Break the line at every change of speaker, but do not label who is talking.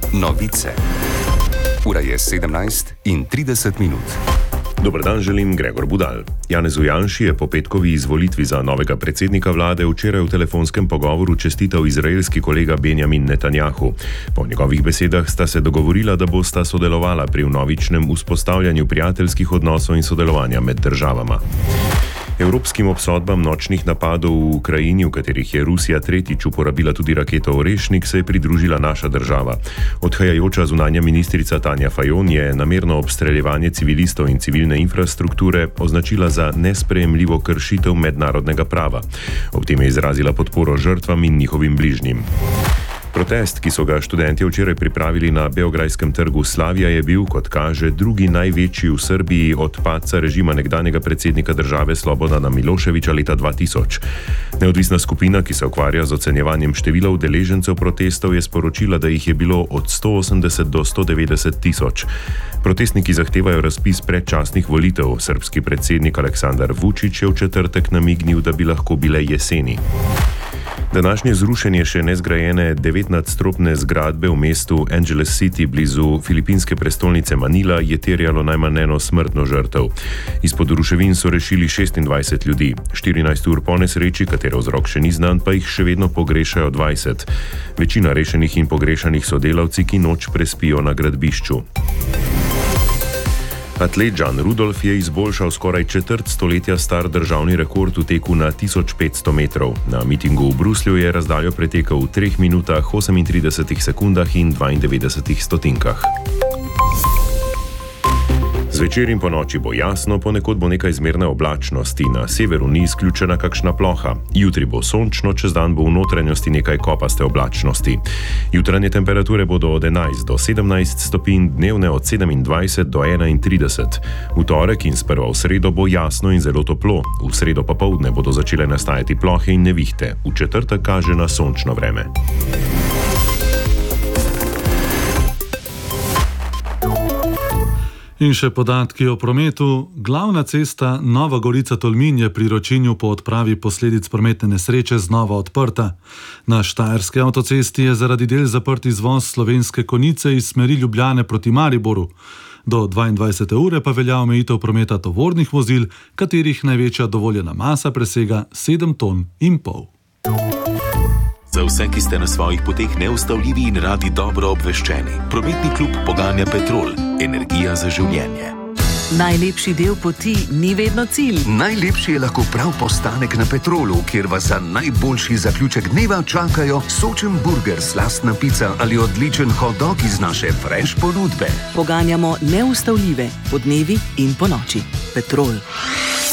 Novice. Ura je 17:30.
Dober dan, želim Gregor Budal. Janezu Janši je po petkovi izvolitvi za novega predsednika vlade včeraj v telefonskem pogovoru čestital izraelski kolega Benjamin Netanjahu. Po njegovih besedah sta se dogovorila, da bosta sodelovala pri vnovičnem vzpostavljanju prijateljskih odnosov in sodelovanja med državama. Evropskim obsodbam nočnih napadov v Ukrajini, v katerih je Rusija tretjič uporabila tudi raketo Orešnik, se je pridružila naša država. Odhajajoča zunanja ministrica Tanja Fajon je namerno obstreljevanje civilistov in civilne infrastrukture označila za nesprejemljivo kršitev mednarodnega prava. Ob tem je izrazila podporo žrtvam in njihovim bližnjim. Protest, ki so ga študentje včeraj pripravili na beograjskem trgu Slavija, je bil, kot kaže, drugi največji v Srbiji od padca režima nekdanjega predsednika države Slobodana Miloševića leta 2000. Neodvisna skupina, ki se ukvarja z ocenjevanjem števila udeležencev protestov, je sporočila, da jih je bilo od 180 do 190 tisoč. Protestniki zahtevajo razpis predčasnih volitev. Srbski predsednik Aleksandar Vučić je v četrtek namignil, da bi lahko bile jeseni. Današnje zrušenje še nezgrajene 9-nadstropne zgradbe v mestu Angeles City blizu filipinske prestolnice Manila je terjalo najmanj eno smrtno žrtev. Izpod ruševin so rešili 26 ljudi. 14 ur po nesreči, katere vzrok še ni znan, pa jih še vedno pogrešajo 20. Večina rešenih in pogrešanih so delavci, ki noč prespijo na gradbišču. Atlet Jan Rudolf je izboljšal skoraj četrt stoletja star državni rekord v teku na 1500 metrov. Na mitingu v Bruslju je razdaljo pretekel v 3 minutah, 38 sekundah in 92 stotinkah. Zvečer in po noči bo jasno, ponekod bo nekaj zmerne oblačnosti, na severu ni izključena kakšna ploha. Jutri bo sončno, čez dan bo v notranjosti nekaj kopaste oblačnosti. Jutranje temperature bodo od 11 do 17 stopinj, dnevne od 27 do 31. V torek in sprva v sredo bo jasno in zelo toplo. V sredo popoldne bodo začele nastajati plohe in nevihte. V četrtek kaže na sončno vreme.
In še podatki o prometu. Glavna cesta Nova Gorica-Tolmin je pri Ročinju po odpravi posledic prometne nesreče znova odprta. Na štajerski avtocesti je zaradi del zaprt izvoz Slovenske Konjice iz smeri Ljubljane proti Mariboru. Do 22. ure pa velja omejitev prometa tovornih vozil, katerih največja dovoljena masa presega 7,5 ton.
Za vse, ki ste na svojih poteh neustavljivi in radi dobro obveščeni, prometni klub poganja Petrol, energija za življenje.
Najlepši del poti ni vedno cilj.
Najlepši je lahko prav postanek na Petrolu, kjer vas za najboljši zaključek dneva čakajo sočen burger, slastna pica ali odličen hot dog iz naše fresh ponudbe.
Poganjamo neustavljive po dnevi in po noči. Petrol.